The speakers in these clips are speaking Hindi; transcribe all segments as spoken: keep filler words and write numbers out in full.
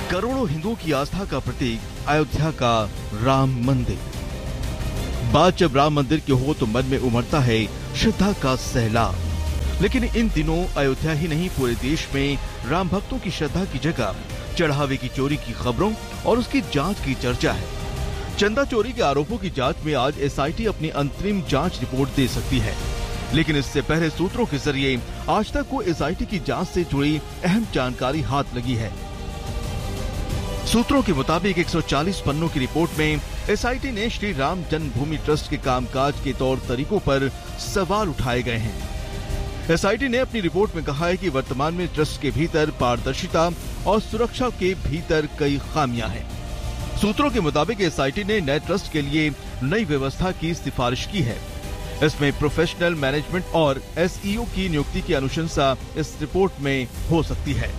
करोड़ों हिंदुओं की आस्था का प्रतीक अयोध्या का राम मंदिर। बात जब राम मंदिर की हो तो मन में उमड़ता है श्रद्धा का सैलाब। लेकिन इन दिनों अयोध्या ही नहीं पूरे देश में राम भक्तों की श्रद्धा की जगह चढ़ावे की चोरी की खबरों और उसकी जांच की चर्चा है। चंदा चोरी के आरोपों की जांच में आज एस आई टी अपनी अंतरिम जांच रिपोर्ट दे सकती है, लेकिन इससे पहले सूत्रों के जरिए आज तक को एस आई टी की जांच से जुड़ी अहम जानकारी हाथ लगी है। सूत्रों के मुताबिक एक सौ चालीस पन्नों की रिपोर्ट में एस आई टी ने श्री राम जन्मभूमि ट्रस्ट के कामकाज के तौर तरीकों पर सवाल उठाए गए हैं। एस आई टी ने अपनी रिपोर्ट में कहा है कि वर्तमान में ट्रस्ट के भीतर पारदर्शिता और सुरक्षा के भीतर कई खामियां हैं। सूत्रों के मुताबिक एस आई टी ने नए ट्रस्ट के लिए नई व्यवस्था की सिफारिश की है। इसमें प्रोफेशनल मैनेजमेंट और एस ई ओ की नियुक्ति की अनुशंसा इस रिपोर्ट में हो सकती है।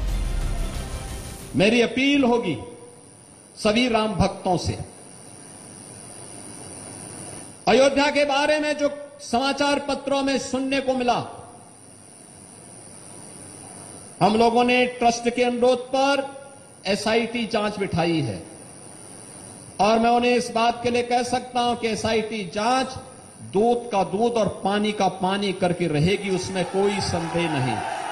मेरी अपील होगी सभी राम भक्तों से, अयोध्या के बारे में जो समाचार पत्रों में सुनने को मिला, हम लोगों ने ट्रस्ट के अनुरोध पर एस आई टी जांच बिठाई है और मैं उन्हें इस बात के लिए कह सकता हूं कि एस आई टी जांच दूध का दूध और पानी का पानी करके रहेगी, उसमें कोई संदेह नहीं।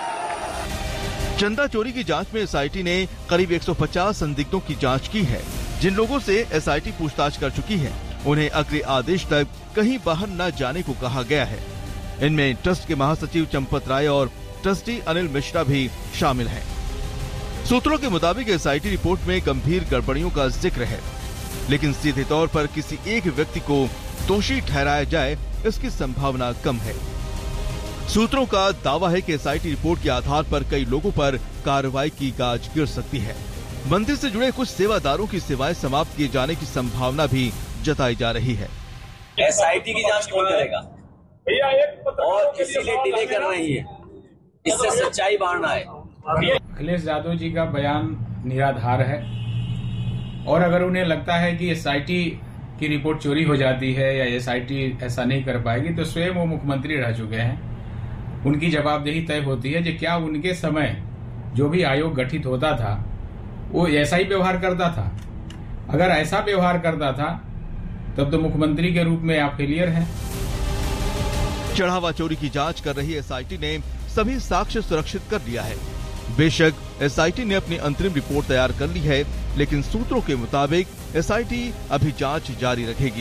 चंदा चोरी की जांच में एस आई टी ने करीब एक सौ पचास संदिग्धों की जांच की है। जिन लोगों से एस आई टी पूछताछ कर चुकी है उन्हें अगले आदेश तक कहीं बाहर न जाने को कहा गया है। इनमें ट्रस्ट के महासचिव चंपत राय और ट्रस्टी अनिल मिश्रा भी शामिल हैं। सूत्रों के मुताबिक एस आई टी रिपोर्ट में गंभीर गड़बड़ियों का जिक्र है, लेकिन सीधे तौर पर किसी एक व्यक्ति को दोषी ठहराया जाए इसकी संभावना कम है। सूत्रों का दावा है कि एस आई टी रिपोर्ट के आधार पर कई लोगों पर कार्रवाई की गाज गिर सकती है। मंदिर से जुड़े कुछ सेवादारों की सेवाएं समाप्त किए जाने की संभावना भी जताई जा रही है। एस आई टी की जांच कौन करेगा और इसीलिए डिले कर रही है, इससे सच्चाई बाहर आए। अखिलेश यादव जी का बयान निराधार है और अगर उन्हें लगता है कि एस आई टी की रिपोर्ट चोरी हो जाती है या एस आई टी ऐसा नहीं कर पाएगी तो स्वयं वो मुख्यमंत्री रह चुके हैं, उनकी जवाबदेही तय होती है कि क्या उनके समय जो भी आयोग गठित होता था वो ऐसा ही व्यवहार करता था। अगर ऐसा व्यवहार करता था तब तो मुख्यमंत्री के रूप में आप फेलियर हैं। चढ़ावा चोरी की जांच कर रही एस आई टी ने सभी साक्ष्य सुरक्षित कर लिया है। बेशक एस आई टी ने अपनी अंतरिम रिपोर्ट तैयार कर ली है, लेकिन सूत्रों के मुताबिक एस आई टी अभी जांच जारी रखेगी।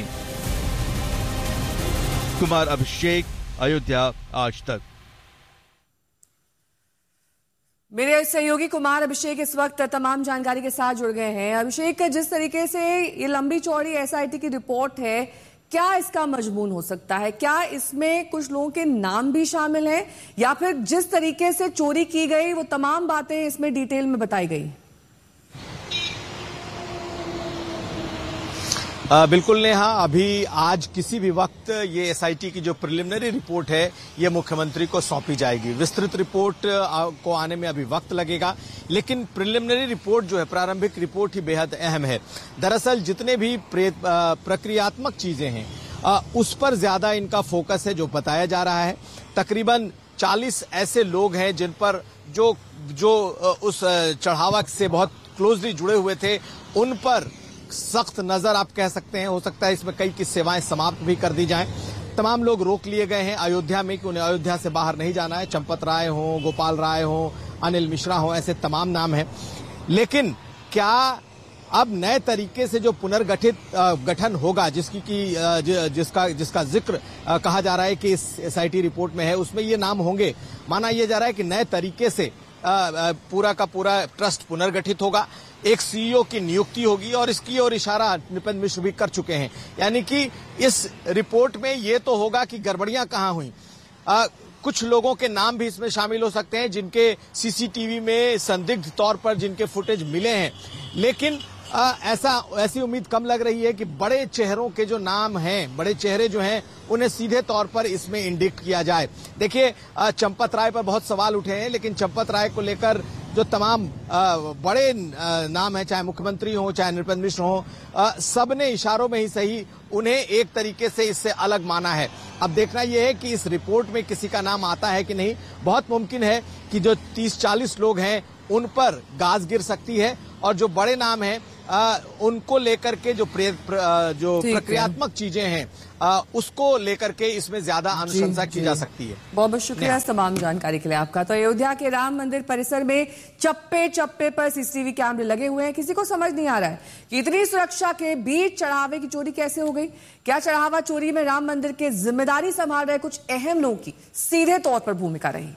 कुमार अभिषेक, अयोध्या आज तक। मेरे सहयोगी कुमार अभिषेक इस वक्त तमाम जानकारी के साथ जुड़ गए हैं। अभिषेक, जिस तरीके से ये लंबी चौड़ी एस आई टी की रिपोर्ट है, क्या इसका मजमून हो सकता है? क्या इसमें कुछ लोगों के नाम भी शामिल हैं या फिर जिस तरीके से चोरी की गई वो तमाम बातें इसमें डिटेल में बताई गई? आ, बिल्कुल नेहा, अभी आज किसी भी वक्त ये एस आई टी की जो प्रिलिमिनरी रिपोर्ट है ये मुख्यमंत्री को सौंपी जाएगी। विस्तृत रिपोर्ट आ, को आने में अभी वक्त लगेगा, लेकिन प्रिलिमिनरी रिपोर्ट जो है, प्रारंभिक रिपोर्ट ही बेहद अहम है। दरअसल जितने भी प्रक्रियात्मक चीजें हैं आ, उस पर ज्यादा इनका फोकस है जो बताया जा रहा है। तकरीबन चालीस ऐसे लोग हैं जिन पर जो जो उस चढ़ावा से बहुत क्लोजली जुड़े हुए थे उन पर सख्त नजर आप कह सकते हैं। हो सकता है इसमें कई की सेवाएं समाप्त भी कर दी जाएं। तमाम लोग रोक लिए गए हैं अयोध्या में कि उन्हें अयोध्या से बाहर नहीं जाना है। चंपत राय हो, गोपाल राय हो, अनिल मिश्रा हो, ऐसे तमाम नाम हैं। लेकिन क्या अब नए तरीके से जो पुनर्गठित गठन होगा, जिसकी की जिसका जिसका जिक्र कहा जा रहा है कि इस एस आई टी रिपोर्ट में है, उसमें ये नाम होंगे? माना यह जा रहा है कि नए तरीके से पूरा का पूरा ट्रस्ट पुनर्गठित होगा, एक सी ई ओ की नियुक्ति होगी और इसकी ओर इशारा नृपेंद्र मिश्र भी कर चुके हैं। यानी कि इस रिपोर्ट में ये तो होगा कि गड़बड़ियां कहां हुई। आ, कुछ लोगों के नाम भी इसमें शामिल हो सकते हैं जिनके सी सी टी वी में संदिग्ध तौर पर जिनके फुटेज मिले हैं, लेकिन आ, ऐसा ऐसी उम्मीद कम लग रही है कि बड़े चेहरों के जो नाम हैं, बड़े चेहरे जो हैं, उन्हें सीधे तौर पर इसमें इंडिक्ट किया जाए। देखिए, चंपत राय पर बहुत सवाल उठे हैं, लेकिन चंपत राय को लेकर जो तमाम आ, बड़े आ, नाम हैं, चाहे मुख्यमंत्री हो, चाहे नृपेंद्र मिश्र हो, सब ने इशारों में ही सही उन्हें एक तरीके से इससे अलग माना है। अब देखना यह है कि इस रिपोर्ट में किसी का नाम आता है कि नहीं। बहुत मुमकिन है कि जो तीस चालीस लोग हैं उन पर गाज गिर सकती है और जो बड़े नाम हैं आ, उनको लेकर के जो प्रे, प्र, जो प्रक्रियात्मक चीजें हैं आ, उसको लेकर के इसमें ज्यादा अनुशंसा की जा सकती है। बहुत बहुत शुक्रिया इस तमाम जानकारी के लिए आपका। तो अयोध्या के राम मंदिर परिसर में चप्पे चप्पे पर सीसीटीवी कैमरे लगे हुए हैं। किसी को समझ नहीं आ रहा है कि इतनी सुरक्षा के बीच चढ़ावे की चोरी कैसे हो गई। क्या चढ़ावा चोरी में राम मंदिर के जिम्मेदारी संभाल रहे कुछ अहम लोगों की सीधे तौर पर भूमिका रही।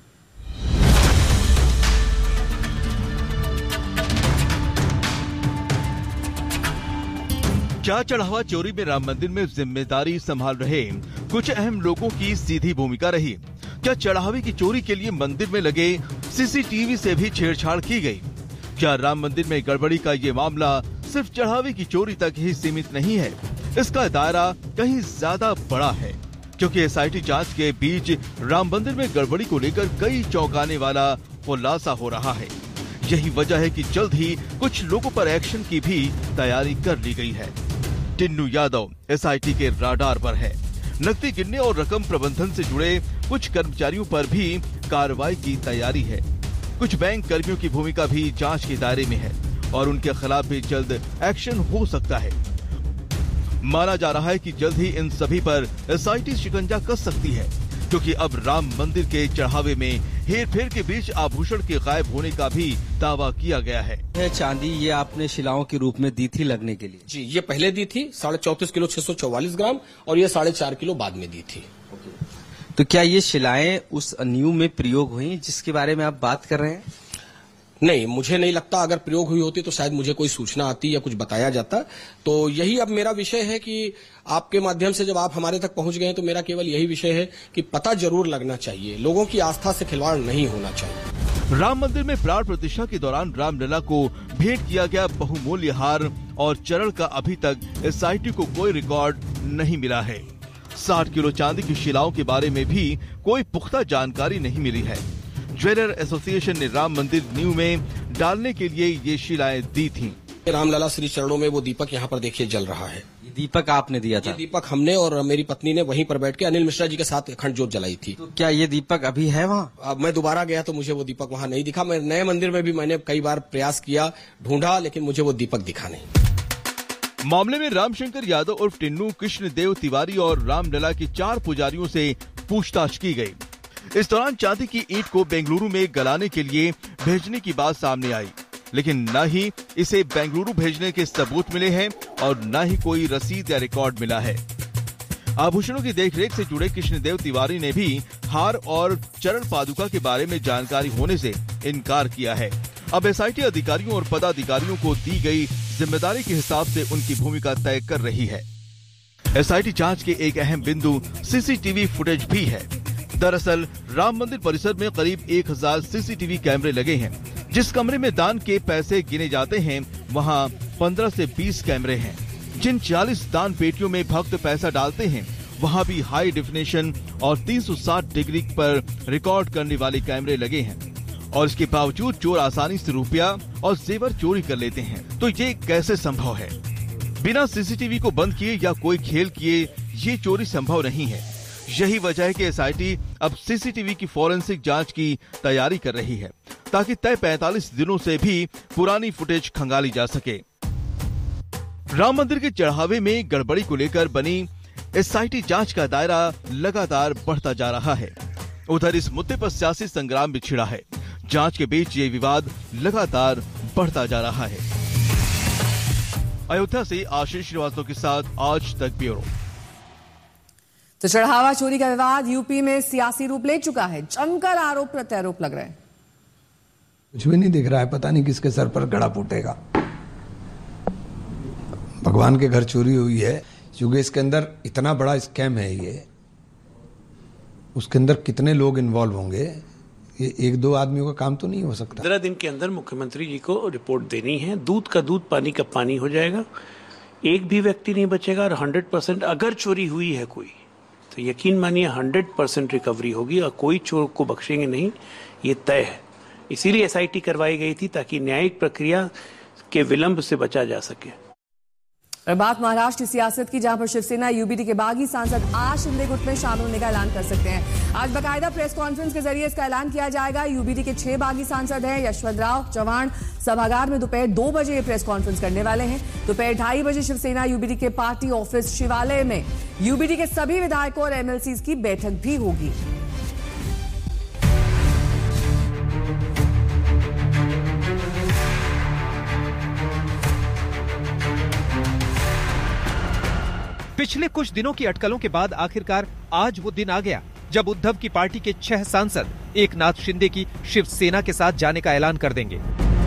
क्या चढ़ावा चोरी में राम मंदिर में जिम्मेदारी संभाल रहे कुछ अहम लोगों की सीधी भूमिका रही। क्या चढ़ावे की चोरी के लिए मंदिर में लगे सीसीटीवी से भी छेड़छाड़ की गई। क्या राम मंदिर में गड़बड़ी का ये मामला सिर्फ चढ़ावे की चोरी तक ही सीमित नहीं है, इसका दायरा कहीं ज्यादा बड़ा है, क्योंकि एसआईटी जांच के बीच राम मंदिर में गड़बड़ी को लेकर कई चौंकाने वाला खुलासा हो रहा है। यही वजह है कि जल्द ही कुछ लोगों पर एक्शन की भी तैयारी कर ली गई है। टिन्नू यादव एसआईटी के राडार पर है। नकदी गिनने और रकम प्रबंधन से जुड़े कुछ कर्मचारियों पर भी कार्रवाई की तैयारी है। कुछ बैंक कर्मियों की भूमिका भी जांच के दायरे में है और उनके खिलाफ भी जल्द एक्शन हो सकता है। माना जा रहा है कि जल्द ही इन सभी पर एसआईटी शिकंजा कस सकती है, क्योंकि अब राम मंदिर के चढ़ावे में हेर फेर के बीच आभूषण के गायब होने का भी दावा किया गया है। यह चांदी ये आपने शिलाओं के रूप में दी थी लगने के लिए? जी, ये पहले दी थी साढ़े चौतीस किलो छह सौ चौवालीस ग्राम और ये साढ़े चार किलो बाद में दी थी। तो क्या ये शिलाएं उस न्यू में प्रयोग हुई जिसके बारे में आप बात कर रहे हैं? नहीं, मुझे नहीं लगता। अगर प्रयोग हुई होती तो शायद मुझे कोई सूचना आती या कुछ बताया जाता। तो यही अब मेरा विषय है कि आपके माध्यम से जब आप हमारे तक पहुंच गए तो मेरा केवल यही विषय है कि पता जरूर लगना चाहिए, लोगों की आस्था से खिलवाड़ नहीं होना चाहिए। राम मंदिर में प्राण प्रतिष्ठा के दौरान रामलला को भेंट किया गया बहुमूल्य हार और चरण का अभी तक एसआईटी को कोई रिकॉर्ड नहीं मिला है। साठ किलो चांदी की शिलाओं के बारे में भी कोई पुख्ता जानकारी नहीं मिली है। ज्वेलर एसोसिएशन ने राम मंदिर न्यू में डालने के लिए ये शिलाएं दी थीं। रामलला श्री चरणों में वो दीपक यहाँ पर देखिए जल रहा है। ये दीपक आपने दिया था? ये दीपक हमने और मेरी पत्नी ने वहीं पर बैठ के अनिल मिश्रा जी के साथ अखंड ज्योत जलाई थी। तो क्या ये दीपक अभी है वहाँ? अब मैं दोबारा गया तो मुझे वो दीपक वहाँ नहीं दिखा। मैं नए मंदिर में भी मैंने कई बार प्रयास किया, ढूंढा, लेकिन मुझे वो दीपक दिखा नहीं। मामले में रामशंकर यादव उर्फ टिन्नू, कृष्णदेव तिवारी और रामलला के चार पुजारियों से पूछताछ की गई। इस दौरान चांदी की ईंट को बेंगलुरु में गलाने के लिए भेजने की बात सामने आई, लेकिन न ही इसे बेंगलुरु भेजने के सबूत मिले हैं और न ही कोई रसीद या रिकॉर्ड मिला है। आभूषणों की देखरेख से जुड़े कृष्णदेव तिवारी ने भी हार और चरण पादुका के बारे में जानकारी होने से इनकार किया है। अब एसआईटी अधिकारियों और पदाधिकारियों को दी गई जिम्मेदारी के हिसाब से उनकी भूमिका तय कर रही है। एसआईटी जांच के एक अहम बिंदु सीसीटीवी फुटेज भी है। दरअसल राम मंदिर परिसर में करीब एक हजार सीसीटीवी कैमरे लगे हैं। जिस कमरे में दान के पैसे गिने जाते हैं वहां पंद्रह से बीस कैमरे हैं। जिन चालीस दान पेटियों में भक्त पैसा डालते हैं वहां भी हाई डेफिनेशन और तीन सौ साठ डिग्री पर रिकॉर्ड करने वाले कैमरे लगे हैं, और इसके बावजूद चोर आसानी से रुपया और जेवर चोरी कर लेते हैं। तो ये कैसे संभव है? बिना सीसीटीवी को बंद किए या कोई खेल किए ये चोरी संभव नहीं है। यही वजह है कि एसआईटी अब सीसीटीवी की फॉरेंसिक जांच की तैयारी कर रही है, ताकि तय पैंतालीस दिनों से भी पुरानी फुटेज खंगाली जा सके। राम मंदिर के चढ़ावे में गड़बड़ी को लेकर बनी एसआईटी जांच का दायरा लगातार बढ़ता जा रहा है। उधर इस मुद्दे पर सियासी संग्राम भी छिड़ा है। जांच के बीच ये विवाद लगातार बढ़ता जा रहा है। अयोध्या से आशीष श्रीवास्तव के साथ आज तक ब्यूरो। तो चढ़ावा चोरी का विवाद यूपी में सियासी रूप ले चुका है। जमकर आरोप प्रत्यारोप लग रहे हैं। कुछ भी नहीं दिख रहा है, पता नहीं किसके सर पर गड़ा फूटेगा। भगवान के घर चोरी हुई है, क्योंकि इसके अंदर इतना बड़ा स्कैम है ये, उसके अंदर कितने लोग इन्वॉल्व होंगे, ये एक दो आदमियों का काम तो नहीं हो सकता। पंद्रह दिन के अंदर मुख्यमंत्री जी को रिपोर्ट देनी है। दूध का दूध, पानी का पानी हो जाएगा। एक भी व्यक्ति नहीं बचेगा और हंड्रेड परसेंट अगर चोरी हुई है कोई तो यकीन मानिए हंड्रेड परसेंट रिकवरी होगी और कोई चोर को बख्शेंगे नहीं, ये तय है। इसीलिए एसआईटी करवाई गई थी ताकि न्यायिक प्रक्रिया के विलंब से बचा जा सके। और बात महाराष्ट्र की सियासत की, जहां पर शिवसेना यूबीडी के बागी सांसद आज शिंदे गुट में शामिल होने का ऐलान कर सकते हैं। आज बाकायदा प्रेस कॉन्फ्रेंस के जरिए इसका ऐलान किया जाएगा। यूबीडी के छह बागी सांसद हैं। यशवंतराव चव्हाण सभागार में दोपहर दो बजे ये प्रेस कॉन्फ्रेंस करने वाले हैं। दोपहर ढाई बजे शिवसेना यूबीडी के पार्टी ऑफिस शिवालय में यूबीडी के सभी विधायकों और एमएलसी की बैठक भी होगी। पिछले कुछ दिनों की अटकलों के बाद आखिरकार आज वो दिन आ गया जब उद्धव की पार्टी के छह सांसद एकनाथ शिंदे की शिवसेना के साथ जाने का ऐलान कर देंगे।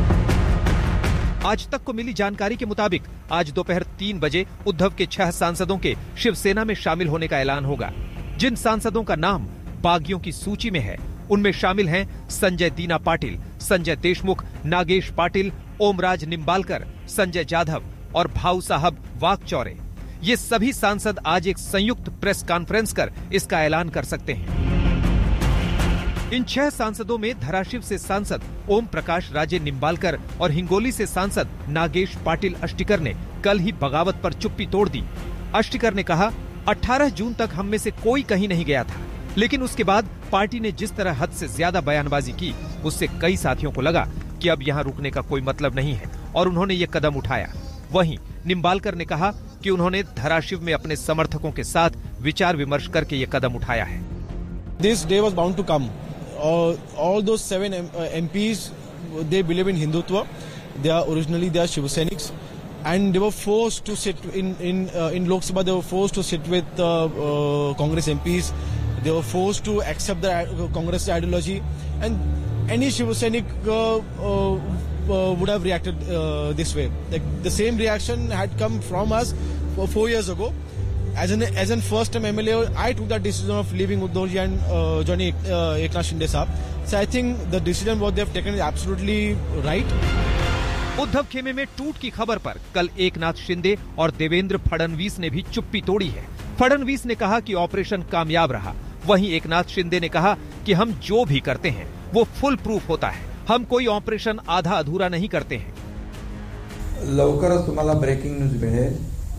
आज तक को मिली जानकारी के मुताबिक आज दोपहर तीन बजे उद्धव के छह सांसदों के शिवसेना में शामिल होने का ऐलान होगा। जिन सांसदों का नाम बागियों की सूची में है उनमें शामिल हैं संजय दीना पाटिल, संजय देशमुख, नागेश पाटिल, ओमराज निम्बालकर, संजय जाधव और भाऊ साहब वाकचौरे। ये सभी सांसद आज एक संयुक्त प्रेस कॉन्फ्रेंस कर इसका ऐलान कर सकते हैं। इन छह सांसदों में धाराशिव से सांसद ओम प्रकाश राजे निम्बालकर और हिंगोली से सांसद नागेश पाटिल अष्टिकर ने कल ही बगावत पर चुप्पी तोड़ दी। अष्टिकर ने कहा, अठारह जून तक हम में से कोई कहीं नहीं गया था, लेकिन उसके बाद पार्टी ने जिस तरह हद से ज्यादा बयानबाजी की उससे कई साथियों को लगा कि अब यहाँ रुकने का कोई मतलब नहीं है और उन्होंने ये कदम उठाया। वहीं निम्बालकर ने कहा कि उन्होंने धाराशिव में अपने समर्थकों के साथ विचार विमर्श करके ये कदम उठाया है। This day was bound to come. Uh, all those seven M Ps, they believe in Hindutva. They are originally they are Shiv Sainiks, and they were forced to sit in in uh, in Lok Sabha. They were forced to sit with uh, uh, Congress M Ps. They were forced to accept the uh, Congress ideology, and any Shiv Sainik uh, uh, uh, would have reacted uh, this way. Like the same reaction had come from us for four years ago. As an as an first time M L A, I took that decision of leaving Uddhavji and uh, joining uh, Eknath Shinde साहब. So I think the decision what they have taken is absolutely right. Uddhav खेमे में टूट की खबर पर कल एकनाथ शिंदे और देवेंद्र फडणवीस ने भी चुप्पी तोड़ी है। फडणवीस ने कहा कि ऑपरेशन कामयाब रहा। वहीं एकनाथ शिंदे ने कहा कि हम जो भी करते हैं वो फुल प्रूफ होता है, हम कोई ऑपरेशन आधा अधूरा नहीं करते हैं। लवकरच तुम्हाला ब्रेकिंग न्यूज मिळेल।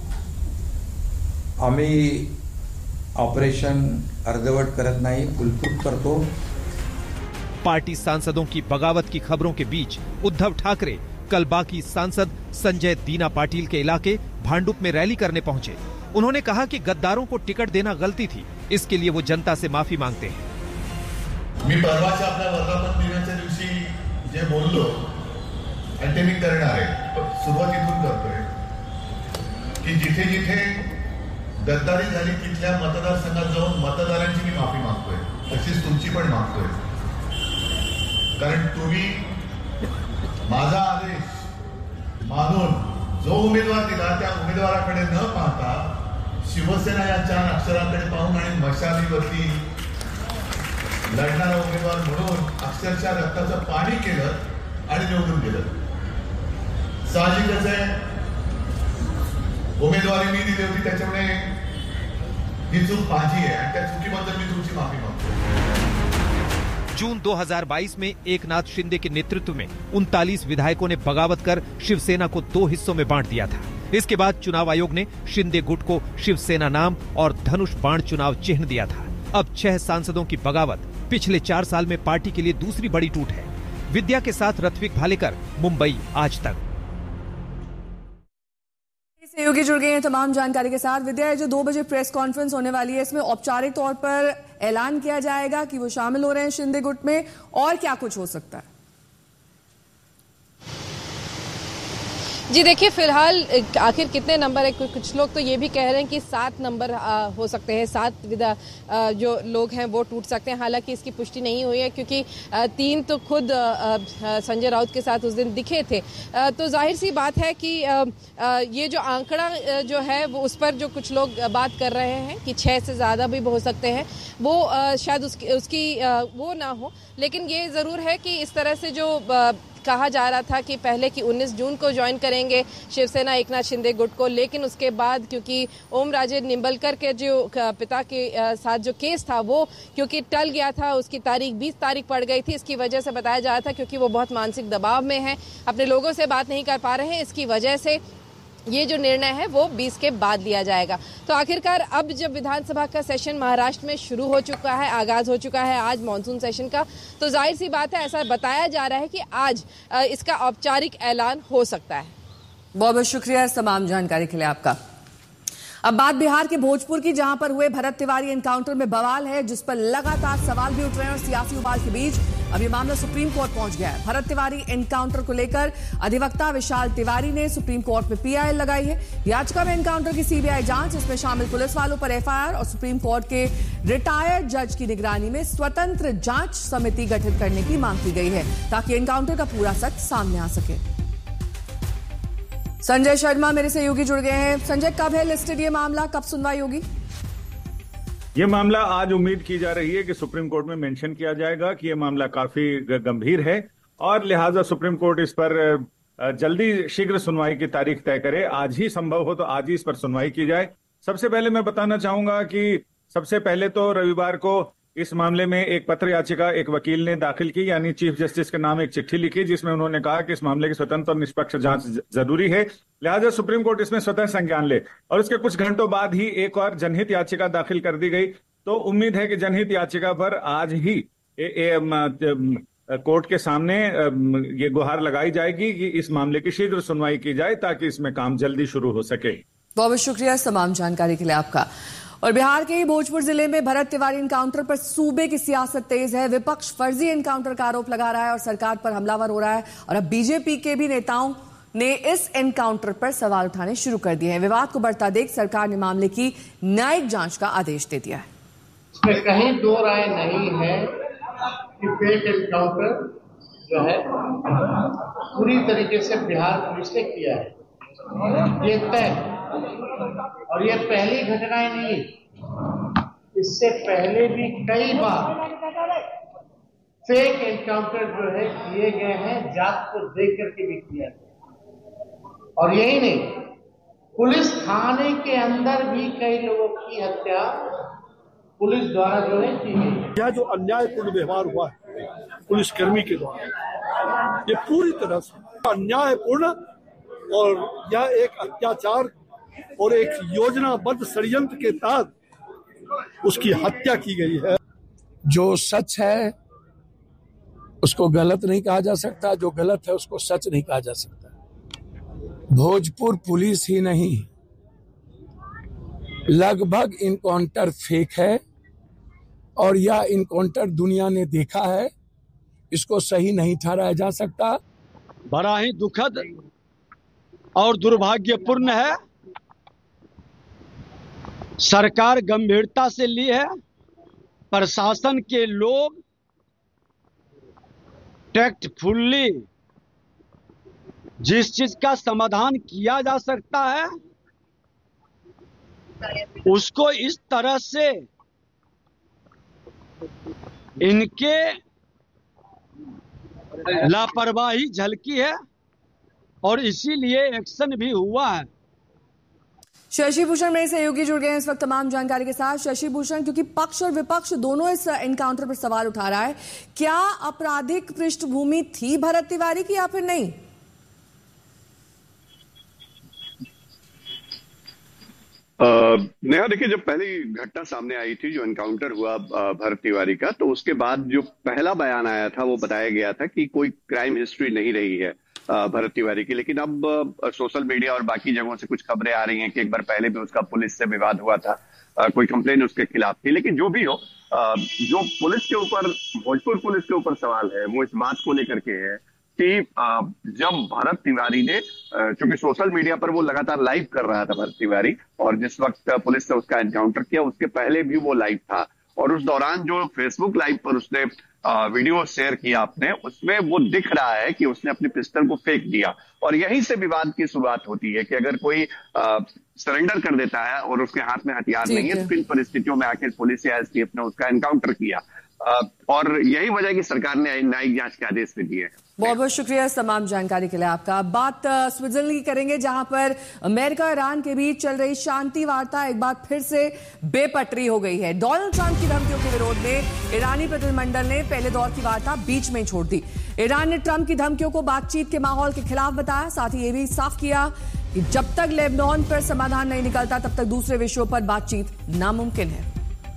आम्ही ऑपरेशन अर्धवट करत नाही, फुलप्रूफ करतो। पार्टी सांसदों की बगावत की खबरों के बीच उद्धव ठाकरे कल बाकी सांसद संजय दीना पाटिल के इलाके भांडुप में रैली करने पहुंचे। उन्होंने कहा कि गद्दारों को टिकट देना गलती थी, इसके लिए वो जनता से माफी मांगते हैं। मी परवाच्या आपल्या वर्धापन दिनाच्या दिवशी जे बोललो आणि ते मी करणार आहे, सुरुवात इथून करतोय की जिथे जिथे गद्दारी झाली तिथल्या मतदारसंघात जाऊन मतदारांची मी माफी मागतोय, तशीच तुमची पण मागतोय। कारण तुम्ही माझा आदेश मानून जो उमेदवार दिला त्या उमेदवाराकडे न पाहता शिवसेना या चार अक्षरांकडे पाहून आणि मशालीवरती लढणारा उमेदवार म्हणून अक्षरशः रक्ताचं पाणी केलं आणि निवडून दिलं। साहजिकच आहे, उमेदवारी मी दिली होती त्याच्यामुळे ही चूक माझी आहे आणि त्या चुकीबद्दल मी तुमची माफी मागतो। जून दो हज़ार बाईस में एकनाथ शिंदे के नेतृत्व में उनतालीस विधायकों ने बगावत कर शिवसेना को दो हिस्सों में बांट दिया था। इसके बाद चुनाव आयोग ने शिंदे गुट को शिवसेना नाम और धनुष बाण चुनाव चिन्ह दिया था। अब छह सांसदों की बगावत पिछले चार साल में पार्टी के लिए दूसरी बड़ी टूट है। विद्या के साथ ऋत्विक भालेकर, मुंबई, आज तक। सहयोगी जुड़ गए हैं तमाम जानकारी के साथ। विद्या, जो दो बजे प्रेस कॉन्फ्रेंस होने वाली है, इसमें औपचारिक तौर पर ऐलान किया जाएगा कि वो शामिल हो रहे हैं शिंदे गुट में, और क्या कुछ हो सकता है? जी देखिए, फिलहाल आखिर कितने नंबर है, कुछ लोग तो ये भी कह रहे हैं कि सात नंबर आ, हो सकते हैं, सात विधा आ, जो लोग हैं वो टूट सकते हैं। हालांकि इसकी पुष्टि नहीं हुई है क्योंकि आ, तीन तो खुद आ, संजय राउत के साथ उस दिन दिखे थे। आ, तो जाहिर सी बात है कि आ, आ, ये जो आंकड़ा जो है वो उस पर जो कुछ लोग बात कर रहे हैं कि छह से ज़्यादा भी हो सकते हैं, वो आ, शायद उसकी, उसकी आ, वो ना हो। लेकिन ये ज़रूर है कि इस तरह से जो आ, कहा जा रहा था कि पहले कि उन्नीस जून को ज्वाइन करेंगे शिवसेना एकनाथ शिंदे गुट को, लेकिन उसके बाद क्योंकि ओम राजे निम्बलकर के जो पिता के साथ जो केस था वो क्योंकि टल गया था, उसकी तारीख बीस तारीख पड़ गई थी। इसकी वजह से बताया जा रहा था क्योंकि वो बहुत मानसिक दबाव में हैं, अपने लोगों से बात नहीं कर पा रहे हैं, इसकी वजह से ये जो निर्णय है वो बीस के बाद लिया जाएगा। तो आखिरकार अब जब विधानसभा का सेशन महाराष्ट्र में शुरू हो चुका है, आगाज हो चुका है आज मॉनसून सेशन का, तो जाहिर सी बात है ऐसा बताया जा रहा है कि आज इसका औपचारिक ऐलान हो सकता है। बहुत बहुत शुक्रिया इस तमाम जानकारी के लिए आपका। अब बात बिहार के भोजपुर की, जहां पर हुए भरत तिवारी एनकाउंटर में बवाल है, जिस पर लगातार सवाल भी उठ रहे हैं और सियासी उबाल के बीच अब ये मामला सुप्रीम कोर्ट पहुंच गया है। भरत तिवारी एनकाउंटर को लेकर अधिवक्ता विशाल तिवारी ने सुप्रीम कोर्ट में पीआई लगाई है। याचिका में एनकाउंटर की सीबीआई जांच, इसमें शामिल पुलिस वालों पर एफआईआर और सुप्रीम कोर्ट के रिटायर्ड जज की निगरानी में स्वतंत्र जांच समिति गठित करने की मांग की गई है, ताकि एनकाउंटर का पूरा सच सामने आ सके। संजय शर्मा मेरे सहयोगी जुड़ गए हैं। संजय, कब है लिस्टेड ये मामला, कब सुनवाई होगी? ये मामला आज उम्मीद की जा रही है कि सुप्रीम कोर्ट में मेंशन किया जाएगा कि ये मामला काफी गंभीर है और लिहाजा सुप्रीम कोर्ट इस पर जल्दी शीघ्र सुनवाई की तारीख तय करे। आज ही संभव हो तो आज ही इस पर सुनवाई की जाए। सबसे पहले मैं बताना चाहूंगा कि सबसे पहले तो रविवार को इस मामले में एक पत्र याचिका एक वकील ने दाखिल की, यानी चीफ जस्टिस के नाम एक चिट्ठी लिखी, जिसमें उन्होंने कहा कि इस मामले की स्वतंत्र और निष्पक्ष जांच जरूरी है, लिहाजा सुप्रीम कोर्ट इसमें स्वतः संज्ञान ले। और उसके कुछ घंटों बाद ही एक और जनहित याचिका दाखिल कर दी गई। तो उम्मीद है कि जनहित याचिका पर आज ही ए, ए, ए, कोर्ट के सामने ये गुहार लगाई जाएगी कि इस मामले की शीघ्र सुनवाई की जाए, ताकि इसमें काम जल्दी शुरू हो सके। बहुत बहुत शुक्रिया तमाम जानकारी के लिए आपका। और बिहार के ही भोजपुर जिले में भरत तिवारी एनकाउंटर पर सूबे की सियासत तेज है। विपक्ष फर्जी एनकाउंटर का आरोप लगा रहा है और सरकार पर हमलावर हो रहा है, और अब बीजेपी के भी नेताओं ने इस एनकाउंटर पर सवाल उठाने शुरू कर दिए हैं। विवाद को बढ़ता देख सरकार ने मामले की न्यायिक जांच का आदेश दे दिया है। इसमें कहीं दो राय नहीं है कि फेक एनकाउंटर जो है पूरी तरीके से बिहार पुलिस ने किया है, ये तय। और ये पहली घटनाएं नहीं, इससे पहले भी कई बार फेक एनकाउंटर जो है किए गए हैं, जात को देख करके भी किया गया। और यही नहीं, पुलिस थाने के अंदर भी कई लोगों की हत्या पुलिस द्वारा जो है की गई। यह जो अन्यायपूर्ण व्यवहार हुआ है पुलिसकर्मी के द्वारा, ये पूरी तरह से अन्यायपूर्ण और यह एक अत्याचार और एक योजनाबद्ध षड्यंत्र के तहत उसकी हत्या की गई है। जो सच है उसको गलत नहीं कहा जा सकता, जो गलत है उसको सच नहीं कहा जा सकता। भोजपुर पुलिस ही नहीं, लगभग इनकाउंटर फेक है और यह इनकाउंटर दुनिया ने देखा है, इसको सही नहीं ठहराया जा सकता। बड़ा ही दुखद और दुर्भाग्यपूर्ण है। सरकार गंभीरता से ली है, प्रशासन के लोग टैक्टफुली जिस चीज का समाधान किया जा सकता है उसको इस तरह से इनके लापरवाही झलकी है और इसीलिए एक्शन भी हुआ है। शशि भूषण मेरे सहयोगी जुड़ गए हैं इस वक्त तमाम जानकारी के साथ। शशि भूषण, क्योंकि पक्ष और विपक्ष दोनों इस एनकाउंटर पर सवाल उठा रहा है, क्या आपराधिक पृष्ठभूमि थी भरत तिवारी की या फिर नहीं? नेहा, देखिए, जब पहली घटना सामने आई थी, जो एनकाउंटर हुआ भरत तिवारी का, तो उसके बाद जो पहला बयान आया था वो बताया गया था कि कोई क्राइम हिस्ट्री नहीं रही है भरत तिवारी की। लेकिन अब सोशल मीडिया और बाकी जगहों से कुछ खबरें आ रही हैं कि एक बार पहले भी उसका पुलिस से विवाद हुआ था, कोई कंप्लेन उसके खिलाफ थी। लेकिन जो भी हो, जो पुलिस के ऊपर, भोजपुर पुलिस के ऊपर सवाल है वो इस बात को लेकर के है कि जब भरत तिवारी ने, चूंकि सोशल मीडिया पर वो लगातार लाइव कर रहा था भरत तिवारी, और जिस वक्त पुलिस ने उसका एनकाउंटर किया उसके पहले भी वो लाइव था, और उस दौरान जो फेसबुक लाइव पर उसने वीडियो शेयर किया आपने, उसमें वो दिख रहा है कि उसने अपनी पिस्टल को फेंक दिया। और यहीं से विवाद की शुरुआत होती है कि अगर कोई सरेंडर कर देता है और उसके हाथ में हथियार नहीं है, तो किन परिस्थितियों में आखिर पुलिस या एसटीएफ ने उसका एनकाउंटर किया। और यही वजह की सरकार ने न्यायिक जांच के आदेश भी दिए हैं। बहुत बहुत शुक्रिया तमाम जानकारी के लिए आपका। बात स्विट्जरलैंड की करेंगे, जहां पर अमेरिका और ईरान के बीच चल रही शांति वार्ता एक बार फिर से बेपटरी हो गई है। डोनाल्ड ट्रंप की धमकियों के विरोध में ईरानी प्रतिनिधिमंडल ने पहले दौर की वार्ता बीच में छोड़ दी। ईरान ने ट्रंप की धमकियों को बातचीत के माहौल के खिलाफ बताया, साथ ही ये भी साफ किया कि जब तक लेबनान पर समाधान नहीं निकलता तब तक दूसरे विषयों पर बातचीत नामुमकिन है।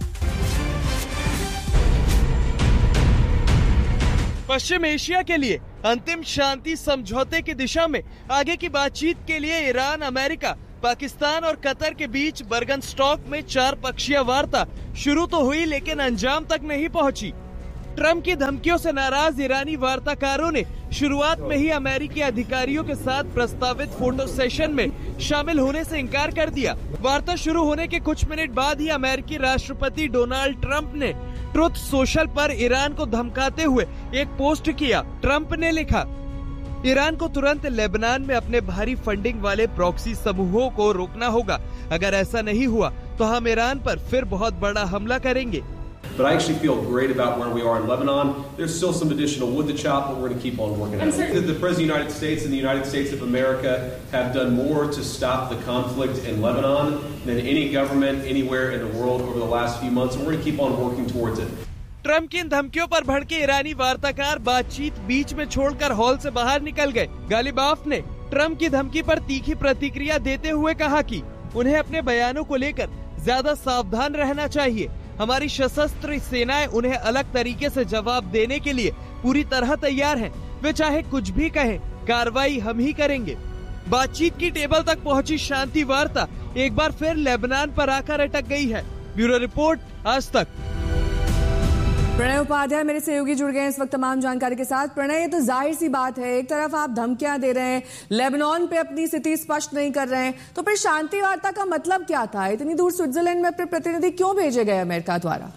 पश्चिम एशिया के लिए अंतिम शांति समझौते की दिशा में आगे की बातचीत के लिए ईरान, अमेरिका, पाकिस्तान और कतर के बीच बर्गनस्टॉक में चार पक्षीय वार्ता शुरू तो हुई लेकिन अंजाम तक नहीं पहुंची। ट्रंप की धमकियों से नाराज ईरानी वार्ताकारों ने शुरुआत में ही अमेरिकी अधिकारियों के साथ प्रस्तावित फोटो सेशन में शामिल होने से इनकार कर दिया। वार्ता शुरू होने के कुछ मिनट बाद ही अमेरिकी राष्ट्रपति डोनाल्ड ट्रंप ने ट्रुथ सोशल पर ईरान को धमकाते हुए एक पोस्ट किया। ट्रंप ने लिखा, ईरान को तुरंत लेबनान में अपने भारी फंडिंग वाले प्रॉक्सी समूहों को रोकना होगा। अगर ऐसा नहीं हुआ तो हम ईरान पर फिर बहुत बड़ा हमला करेंगे। But I actually feel great about where we are in Lebanon. There's still some additional wood to chop, but we're going to keep on working at it. The President of the United States and the United States of America have done more to stop the conflict in Lebanon than any government anywhere in the world over the last few months, and we're going to keep on working towards it. Trump की इन धमकियों पर भड़के ईरानी वार्ताकार बातचीत बीच में छोड़कर हॉल से बाहर निकल गए। गालिबाफ ने ट्रंप की धमकी पर तीखी प्रतिक्रिया देते हुए कहा कि उन्हें अपने बयानों को लेकर ज्यादा सावधान रहना चाहिए। हमारी सशस्त्र सेनाएं उन्हें अलग तरीके से जवाब देने के लिए पूरी तरह तैयार हैं। वे चाहे कुछ भी कहें, कार्रवाई हम ही करेंगे। बातचीत की टेबल तक पहुंची शांति वार्ता एक बार फिर लेबनान पर आकर अटक गई है। ब्यूरो रिपोर्ट, आज तक। प्रणय उपाध्याय मेरे सहयोगी जुड़ गए हैं इस वक्त तमाम जानकारी के साथ। प्रणय, ये तो जाहिर सी बात है, एक तरफ आप धमकियां दे रहे हैं, लेबनान पे अपनी स्थिति स्पष्ट नहीं कर रहे हैं, तो फिर शांति वार्ता का मतलब क्या था? इतनी दूर स्विट्जरलैंड में अपने प्रतिनिधि क्यों भेजे गए अमेरिका द्वारा?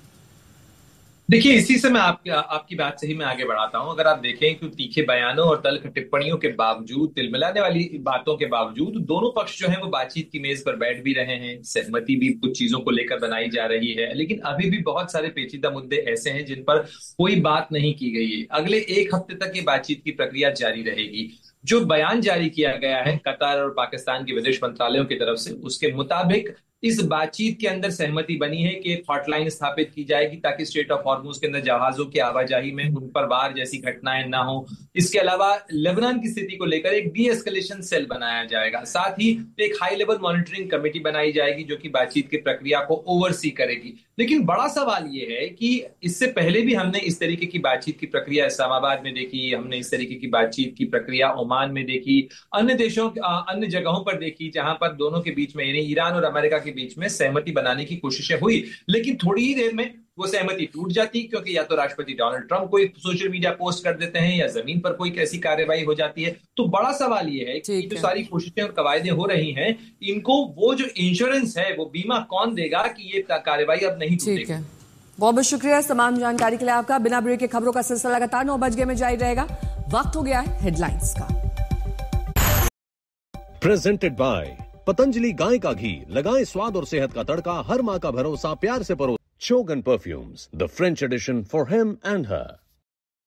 देखिए, इसी से मैं आप, आपकी बात से ही मैं आगे बढ़ाता हूं। अगर आप देखें कि तीखे बयानों और तल्ख टिप्पणियों के बावजूद, तिलमिलाने वाली बातों के बावजूद, दोनों पक्ष जो हैं वो बातचीत की मेज पर बैठ भी रहे हैं, सहमति भी कुछ चीजों को लेकर बनाई जा रही है, लेकिन अभी भी बहुत सारे पेचीदा मुद्दे ऐसे हैं जिन पर कोई बात नहीं की गई है। अगले एक हफ्ते तक ये बातचीत की प्रक्रिया जारी रहेगी। जो बयान जारी किया गया है कतर और पाकिस्तान के विदेश मंत्रालयों की तरफ से, उसके मुताबिक इस बातचीत के अंदर सहमति बनी है कि एक हॉटलाइन स्थापित की जाएगी ताकि स्ट्रेट ऑफ हॉर्मुज के अंदर जहाजों की आवाजाही में उन पर वार जैसी घटनाएं ना हो। इसके अलावा लेबनान की स्थिति को लेकर एक डी एस्केलेशन सेल बनाया जाएगा। साथ ही एक हाई लेवल मॉनिटरिंग कमेटी बनाई जाएगी जो कि बातचीत की प्रक्रिया को ओवरसी करेगी। लेकिन बड़ा सवाल यह है कि इससे पहले भी हमने इस तरीके की बातचीत की प्रक्रिया इस्लामाबाद में देखी, हमने इस तरीके की बातचीत की प्रक्रिया ओमान में देखी, अन्य देशों अन्य जगहों पर देखी जहां पर दोनों के बीच में, यानी ईरान और अमेरिका के बीच में सहमति बनाने की कोशिशें हुई, लेकिन थोड़ी ही देर में वो सहमति टूट जाती, क्योंकि या तो राष्ट्रपति डोनाल्ड ट्रंप कोई सोशल मीडिया पोस्ट कर देते हैं या जमीन पर कोई कैसी कार्रवाई हो जाती है। तो बड़ा सवाल ये है कि जो सारी कोशिशें और कवायदें हो रही हैं, इनको वो जो इंश्योरेंस है, वो बीमा कौन देगा कि ये कार्रवाई अब नहीं टूटेगी। बहुत बहुत शुक्रिया तमाम जानकारी के लिए आपका। बिना ब्रेक के खबरों का सिलसिला लगातार नौ बजे में जारी रहेगा। वक्त हो गया है हेडलाइंस का। प्रेजेंटेड बाय पतंजलि गाय का घी, लगाएं स्वाद और सेहत का तड़का, हर माँ का भरोसा, प्यार से परो। Shogun Perfumes, the French edition for him and her.